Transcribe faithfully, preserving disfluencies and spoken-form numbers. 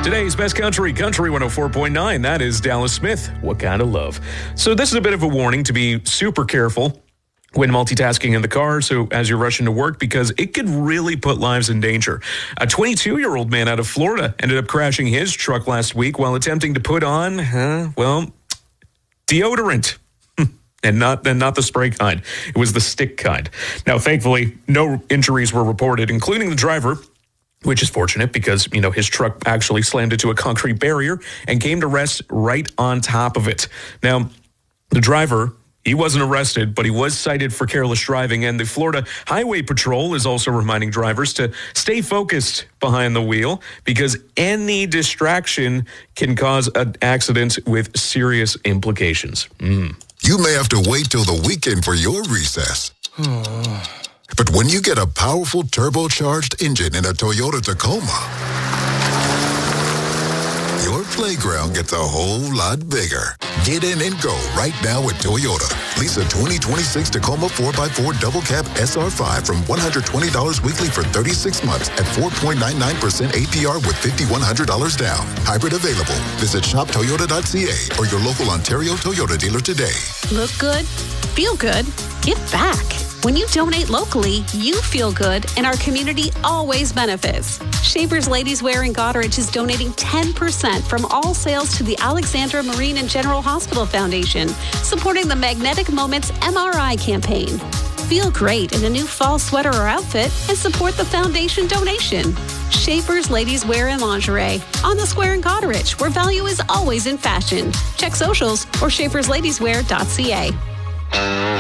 Today's best country, Country one oh four point nine. That is Dallas Smith. What kind of love? So this is a bit of a warning to be super careful when multitasking in the car, so as you're rushing to work, because it could really put lives in danger. A twenty-two-year-old man out of Florida ended up crashing his truck last week while attempting to put on, uh, well, deodorant. And not and not the spray kind. It was the stick kind. Now, thankfully, no injuries were reported, including the driver, which is fortunate because, you know, his truck actually slammed into a concrete barrier and came to rest right on top of it. Now, the driver, he wasn't arrested, but he was cited for careless driving, and the Florida Highway Patrol is also reminding drivers to stay focused behind the wheel because any distraction can cause an accident with serious implications. Mm. You may have to wait till the weekend for your recess. But when you get a powerful turbocharged engine in a Toyota Tacoma, your playground gets a whole lot bigger. Get in and go right now at Toyota. Lease a twenty twenty-six Tacoma four by four Double Cab S R five from one hundred twenty dollars weekly for thirty-six months at four point nine nine percent A P R with five thousand one hundred dollars down. Hybrid available. Visit shop toyota dot c a or your local Ontario Toyota dealer today. Look good, feel good, give back. When you donate locally, you feel good, and our community always benefits. Schaefer's Ladies Wear in Goderich is donating ten percent from all sales to the Alexandra Marine and General Hospital Foundation, supporting the Magnetic Moments M R I campaign. Feel great in a new fall sweater or outfit and support the foundation donation. Schaefer's Ladies Wear and Lingerie on the Square in Goderich, where value is always in fashion. Check socials or schaefers ladies wear dot c a.